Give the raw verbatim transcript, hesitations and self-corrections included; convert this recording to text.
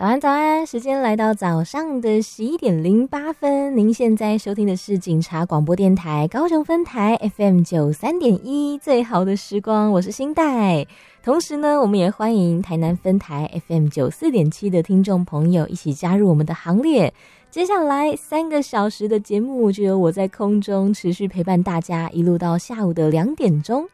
早安早安，时间来到早上的十一点零八分，您现在收听的是警察广播电台高雄分台 F M 九三点一，最好的时光，我是新代。同时呢，我们也欢迎台南分台 F M 九四点七的听众朋友一起加入我们的行列。接下来三个小时的节目就由我在空中持续陪伴大家，一路到下午的两点钟。